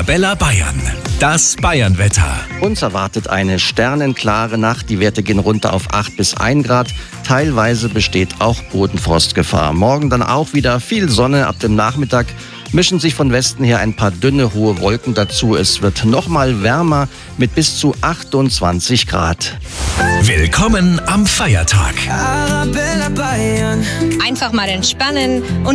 Arabella Bayern. Das Bayernwetter. Uns erwartet eine sternenklare Nacht. Die Werte gehen runter auf 8 bis 1 Grad. Teilweise besteht auch Bodenfrostgefahr. Morgen dann auch wieder viel Sonne. Ab dem Nachmittag mischen sich von Westen her ein paar dünne, hohe Wolken dazu. Es wird nochmal wärmer mit bis zu 28 Grad. Willkommen am Feiertag. Arabella Bayern. Einfach mal entspannen und